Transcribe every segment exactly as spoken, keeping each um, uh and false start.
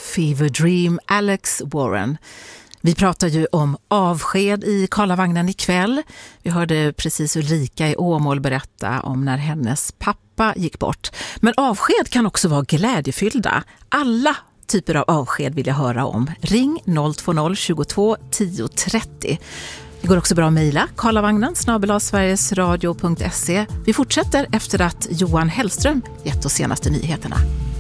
Fever Dream, Alex Warren. Vi pratar ju om avsked i Karlavagnen ikväll. Vi hörde precis Ulrika i Åmål berätta om när hennes pappa gick bort. Men avsked kan också vara glädjefyllda. Alla typer av avsked vill jag höra om. Ring noll två noll tjugotvå tio trettio. Det går också bra att mejla karlavagnen snabel-a sverigesradio punkt se. Vi fortsätter efter att Johan Hellström gett oss senaste nyheterna.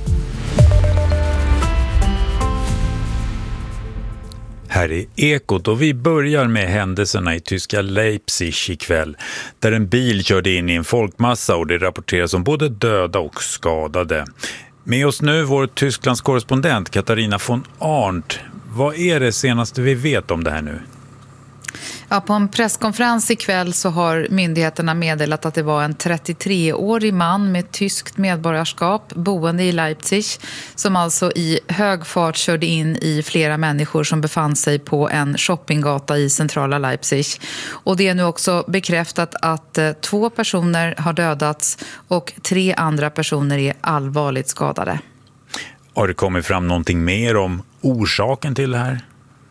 Här är Ekot och vi börjar med händelserna i tyska Leipzig ikväll, där en bil körde in i en folkmassa och det rapporteras om både döda och skadade. Med oss nu vår Tysklands korrespondent Katarina von Arndt. Vad är det senaste vi vet om det här nu? Ja, på en presskonferens ikväll så har myndigheterna meddelat att det var en trettiotreårig man med tyskt medborgarskap boende i Leipzig som alltså i hög fart körde in i flera människor som befann sig på en shoppinggata i centrala Leipzig. Och det är nu också bekräftat att eh, två personer har dödats och tre andra personer är allvarligt skadade. Har det kommit fram någonting mer om orsaken till det här?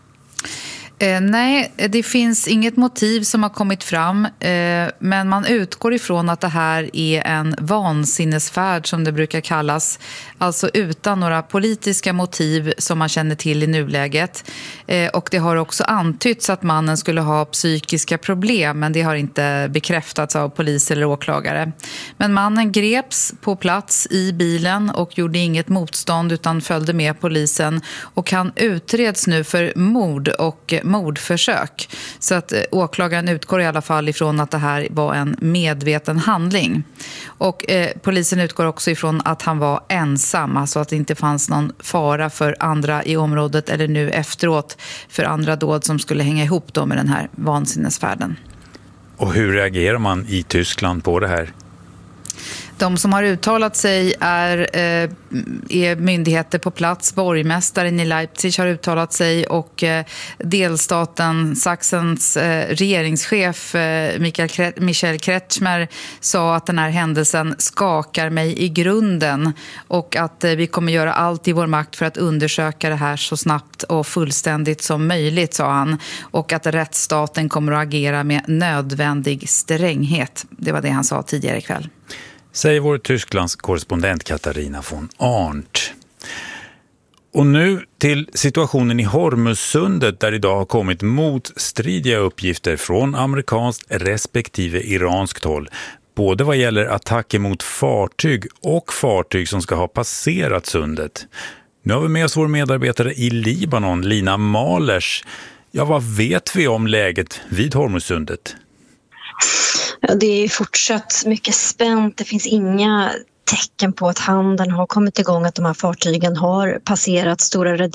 Eh, nej, det finns inget motiv som har kommit fram, eh, men man utgår ifrån att det här är en vansinnesfärd som det brukar kallas, alltså utan några politiska motiv som man känner till i nuläget. Eh, och det har också antytts att mannen skulle ha psykiska problem, men det har inte bekräftats av polis eller åklagare. Men mannen greps på plats i bilen och gjorde inget motstånd utan följde med polisen, och han utreds nu för mord och mordförsök. Så att åklagaren utgår i alla fall ifrån att det här var en medveten handling. Och eh, polisen utgår också ifrån att han var ensam, alltså att det inte fanns någon fara för andra i området eller nu efteråt för andra dåd som skulle hänga ihop då med den här vansinnesfärden. Och hur reagerar man i Tyskland på det här? De som har uttalat sig är, eh, är myndigheter på plats. Borgmästaren i Leipzig har uttalat sig och eh, delstaten Sachsens eh, regeringschef eh, Michael, Kret- Michael Kretschmer sa att den här händelsen skakar mig i grunden och att eh, vi kommer göra allt i vår makt för att undersöka det här så snabbt och fullständigt som möjligt, sa han. Och att rättsstaten kommer att agera med nödvändig stränghet. Det var det han sa tidigare ikväll. Säger vår Tysklands korrespondent Katarina von Arndt. Och nu till situationen i Hormuzsundet, där idag har kommit motstridiga uppgifter från amerikanskt respektive iranskt håll. Både vad gäller attacker mot fartyg och fartyg som ska ha passerat sundet. Nu har vi med oss vår medarbetare i Libanon, Lina Malers. Ja, vad vet vi om läget vid Hormuzsundet? Ja, det är fortsatt mycket spänt. Det finns inga tecken på att handeln har kommit igång, att de här fartygen har passerat. Stora